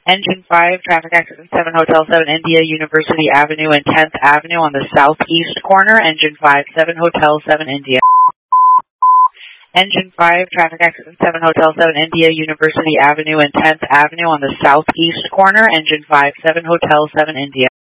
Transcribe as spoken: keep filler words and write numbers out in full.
Engine five, traffic accident seven, Hotel seven India, University Avenue and tenth Avenue on the southeast corner. Engine five, seven, Hotel seven India. Engine five, traffic accident seven, Hotel seven India, University Avenue and tenth Avenue on the southeast corner. Engine five, seven, Hotel seven India.